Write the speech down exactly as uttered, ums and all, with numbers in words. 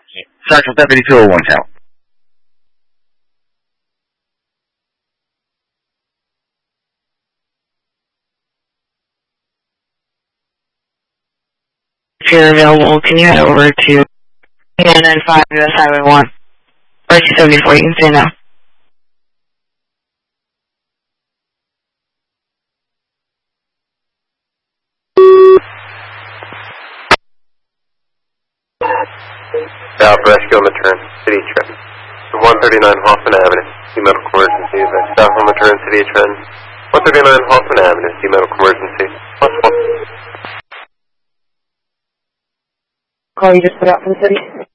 Central Deputy two oh one channel. If you're available, can you head over to nine nine five U S Highway one? Or two seventy-four, you can say now. South Rescue on the turn, City Trend. one thirty-nine Hoffman Avenue, see medical emergency. Staff on the turn, City Trend. one thirty-nine Hoffman Avenue, see medical emergency. Possible. Call you just put out from the city.